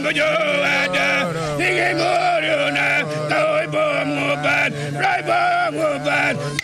Sige mo na, tao ay buong uban, ray buong uban.